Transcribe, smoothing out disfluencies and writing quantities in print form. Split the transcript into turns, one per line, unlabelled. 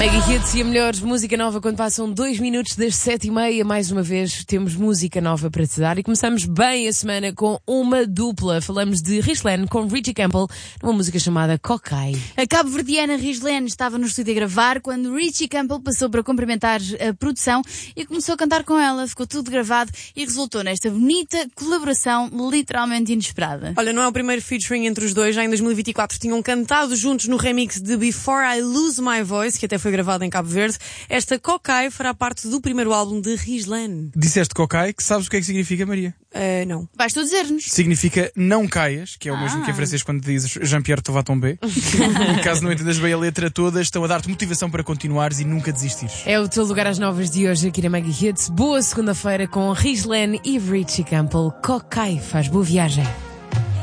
Mega Hits e a melhor música nova quando passam 2 minutos das 7h30. Mais uma vez temos música nova para te dar e começamos bem a semana com uma dupla. Falamos de Rislene com Richie Campbell numa música chamada Cockeye.
A cabo-verdiana Rislene estava no estúdio a gravar quando Richie Campbell passou para cumprimentar a produção e começou a cantar com ela. Ficou tudo gravado e resultou nesta bonita colaboração literalmente inesperada.
Olha, não é o primeiro featuring entre os dois. Já em 2024 tinham cantado juntos no remix de Before I Lose My Voice, que até foi gravado em Cabo Verde. Esta Cockeye fará parte do primeiro álbum de Rislene.
Disseste Cockeye, que sabes o que é que significa, Maria?
Não.
Vais tu dizer-nos.
Significa não caias, que é o mesmo que em francês quando dizes Jean-Pierre tu vas tomber. E caso não entendas bem a letra toda, estão a dar-te motivação para continuares e nunca desistires.
É o teu lugar às novas de hoje aqui na Mega Hits. Boa segunda-feira com Rislene e Richie Campbell. Cockeye, faz boa viagem.